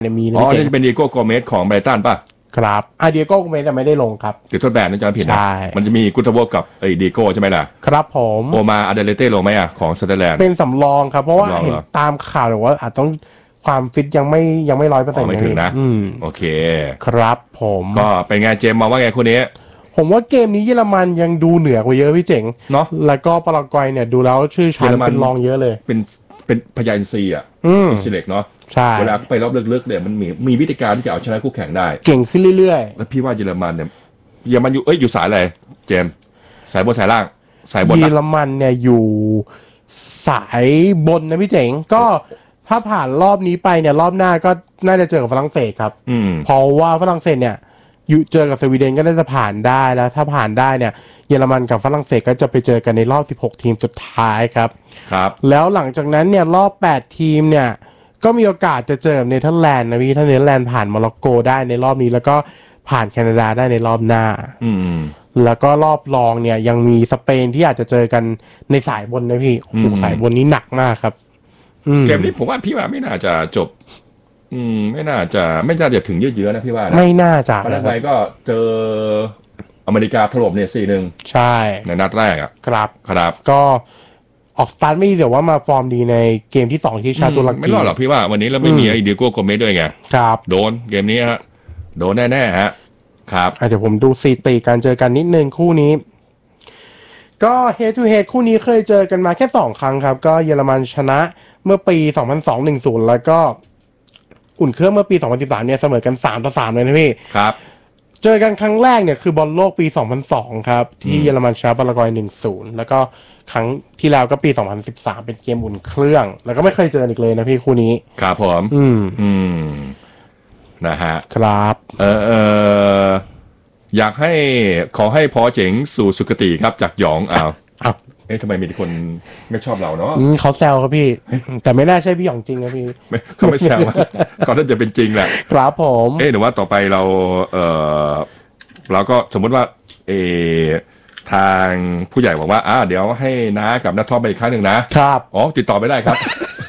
เนี่ยมีอ๋อนี่เป็นดีโก้โกเมสของไบรตันป่ะครับเดียโก้โกเมสไม่ได้ลงครับติดทดแบนนะจำผิดนะมันจะมีกุตโวกับดีโก้ใช่ไหมล่ะครับผมโอมาอาเดเลเต้ลงไหมอ่ะของซัตเทอร์แลนด์เป็นสำรองครับเพราะว่าเห็นตามข่าวเลยว่าอาจต้องความฟิตยังไม่100% ไม่ถึงนะโอเคครับผมก็เป็นไงเจมมองว่าไงคนนี้ผมว่าเกมนี้เยอรมันยังดูเหนือกว่าเยอะพี่เจ๋งเนาะแล้วก็ปารากวัยเนี่ยดูแล้วชื่อชั้นเป็นรองเยอะเลยเป็นพยาอินทรีย์อ่ะอินเล็กเนาะเวลาไปรอบลึกๆเนี่ยมันมีวิธีการที่จะเอาชนะคู่แข่งได้เก่งขึ้นเรื่อยๆแล้วพี่ว่าเยอรมันเนี่ยเยอรมันอยู่สายอะไรเจมสายบนสายล่างสายบนเยอรมันเนี่ยอยู่สายบนนะพี่เจ๋งก็ถ้าผ่านรอบนี้ไปเนี่ยรอบหน้าก็น่าจะเจอกับฝรั่งเศสครับเพราะว่าฝรั่งเศสเนี่ยอยู่เจอกับสวีเดนก็น่าจะผ่านได้แล้วถ้าผ่านได้เนี่ยเยอรมันกับฝรั่งเศสก็จะไปเจอกันในรอบ16ทีมสุดท้ายครับแล้วหลังจากนั้นเนี่ยรอบ8ทีมเนี่ยก็มีโอกาสจะเจอเนเธอร์แลนด์นะพี่ถ้าเนเธอร์แลนด์ผ่านโมร็อกโกได้ในรอบนี้แล้วก็ผ่านแคนาดาได้ในรอบหน้าแล้วก็รอบรองเนี่ยยังมีสเปนที่อาจจะเจอกันในสายบนนะพี่โอ้โหสายบนนี้หนักมากครับเกมนี้ผมว่าพี่ว่าไม่น่าจะจบไม่น่าจะถึงเยอะๆนะพี่ว่านะไม่น่าจะเพราะอะไรก็เจออเมริกาถล่มเนี่ย4-1 ใช่ในนัดแรกอ่ะครับก็ออกสตาร์ทไม่ดีแต่ว่ามาฟอร์มดีในเกมที่2ที่ชาตุรกีไม่รอดหรอกพี่ว่าวันนี้แล้วไม่มีไอ้ดิโก้โกเมสด้วยไงครับโดนเกมนี้ฮะโดนแน่ๆฮะครับเดี๋ยวผมดูสถิติการเจอกันนิดนึงคู่นี้ก็ head to head คู่นี้เคยเจอกันมาแค่2ครั้งครับก็เยอรมันชนะเมื่อปี2002 1-0แล้วก็อุ่นเครื่องเมื่อปี2013เนี่ยเสมอกัน3-3เลยนะพี่ครับเจอกันครั้งแรกเนี่ยคือบอลโลกปี2002ครับที่เยอรมันชนะปารากวัย 1-0 แล้วก็ครั้งที่แล้วก็ปี2013เป็นเกมอุ่นเครื่องแล้วก็ไม่เคยเจออีกเลยนะพี่คู่นี้ครับผมนะฮะครับอยากให้ขอให้พอเจ๋งสู่สุคติครับจากหยองทำไมมีคนไม่ชอบเราเนาะเขาแซวครับพี่แต่ไม่น่าใช่พี่หยองจริงนะพี่เขาไม่แซวก็น่าจะเป็นจริงแหละครับผมหรือว่าต่อไปเราก็สมมติว่าทางผู้ใหญ่บอกว่าเดี๋ยวให้น้ากับน้าท็อปไปอีกครั้งหนึ่งนะครับติดต่อไม่ได้ครับ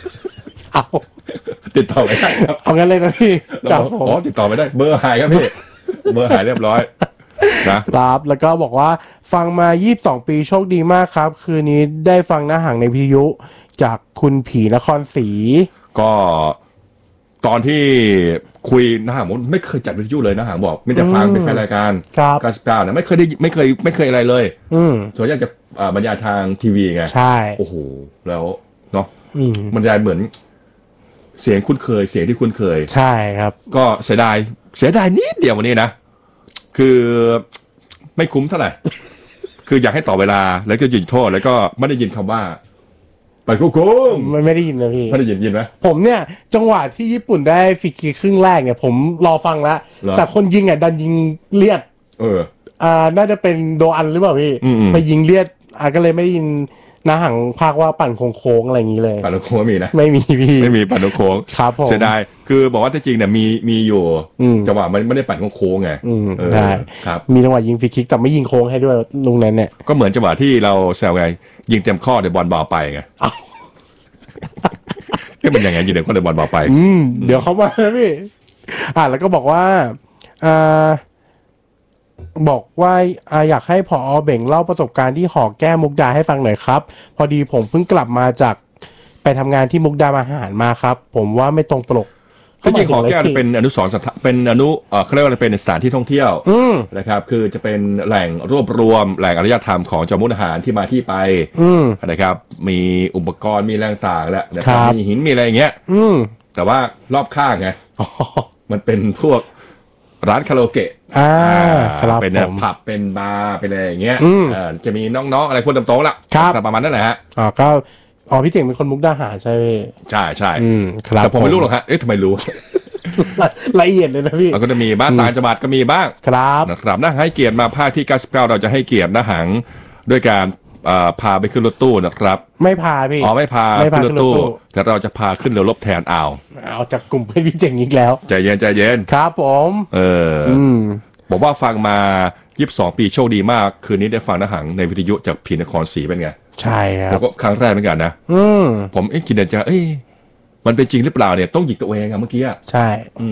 ติดต่อไม่ได้ครับเอางั้นเลยนะพี่ติดต่อไม่ได้เบอร์หายครับพี่เบอร์หายเรียบร้อยนะครับแล้วก็บอกว่าฟังมา22ปีโชคดีมากครับคืนนี้ได้ฟังหน้าหางในวิทยุจากคุณผีนครศรีก็ตอนที่คุยหน้าหางไม่เคยจัดวิทยุเลยนะหางบอกไม่ได้ฟังเป็นแฟนรายการ99นะไม่เคยได้ไม่เคยอะไรเลยส่วนใหญ่จะบรรยายทางทีวีไงใช่โอ้โหแล้วเนาะบรรยายเหมือนเสียงคุ้นเคยเสียงที่คุ้นเคยใช่ครับก็เสียดายนิดเดียววันนี้นะคือไม่คุ้มเท่าไหร่ คืออยากให้ต่อเวลาแล้วก็ยิงโทษแล้วก็ไม่ได้ยินคำว่าไปโค้งไม่ได้ยินนะพี่ไม่ได้ยินไหมผมเนี่ยจังหวะที่ญี่ปุ่นได้ฟรีคิกครึ่งแรกเนี่ยผมรอฟังแล้วแต่คนยิงดันยิงเลียดน่าจะเป็นโดอันหรือเปล่าพี่ไปยิงเลียดก็เลยไม่ได้ยินน้าหังภาคว่าปั่นโค้งอะไรอย่างนี้เลยปั่นโค้งมีนะไม่มีพี่ไม่มีปั่นโค้งครับผมเสียดายคือบอกว่าจริงเนี่ยมีอยู่จังหวะมันไม่ได้ปั่นโค้งไงได้ครับมีจังหวะยิงฟรีคิกแต่ไม่ยิงโค้งให้ด้วยลุงนั้นเนี่ยก็เหมือนจังหวะที่เราแซวไงยิงเต็มข้อเดี๋ยวบอลเบาไปไงมันยังไงยิงเต็มข้อเดี๋ยวบอลเบาไปเดี๋ยวเขามาพี่แล้วก็บอกว่าอยากให้ผอ.เบ่งเล่าประสบการณ์ที่หอแก้มุกดาให้ฟังหน่อยครับพอดีผมเพิ่งกลับมาจากไปทำงานที่มุกดาหารมาครับผมว่าไม่ตรงปกก็จริงหอแก้วเป็นอนุสรณ์เป็นเขาเรียกว่าเป็นสถานที่ท่องเที่ยวนะครับคือจะเป็นแหล่งรวบรวมแหล่งอารยธรรมของจังหวัดมุกดาหารที่มาที่ไปนะครับมีอุปกรณ์มีแรงต่างแล้วนะครับมีหินมีอะไรอย่างเงี้ยแต่ว่ารอบข้างไงมันเป็นพวกร้านคาราโอเกะเป็นผับเป็นบาร์เป็นอะไรอย่างเงี้ยจะมีน้องๆอะไรพวกตรงๆล่ะประมาณนั้นแหละฮะก็พี่เจ๋งเป็นคนมุกดาหารใช่ใช่แต่ผมไม่รู้หรอกฮะทำไมรู้ละเอียดเลยนะพี่ก็จะมีบ้านต่างจังหวัดก็มีบ้างนะครับนะให้เกียรติมาภาคที่99เราจะให้เกียรตินะหังด้วยการพาไปขึ้นรถตู้นะครับไม่พาพี่ไม่พาขึ้นรถตู้แต่เราจะพาขึ้นเรือรบแทนเอาจากกลุ่มเพื่อนพี่เจ๋งอีกแล้วใจเย็นครับผมบอกว่าฟังมา22ปีโชคดีมากคืนนี้ได้ฟังนะหังในวิทยุจากผีนครศรีเป็นไงใช่ครับแล้วก็ครั้งแรกเหมือนกันนะผมคิดในใจมันเป็นจริงหรือเปล่าเนี่ยต้องหยิกตัวเองอะเมื่อกี้ใช่